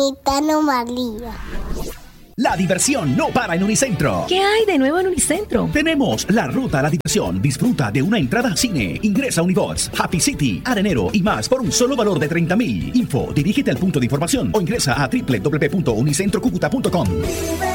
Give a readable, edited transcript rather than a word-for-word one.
Gitano María. La diversión no para en Unicentro. ¿Qué hay de nuevo en Unicentro? Tenemos la ruta a la diversión. Disfruta de una entrada al cine. Ingresa a Unibox, Happy City, Arenero y más por un solo valor de 30.000. Info, dirígete al punto de información o ingresa a www.unicentrocucuta.com.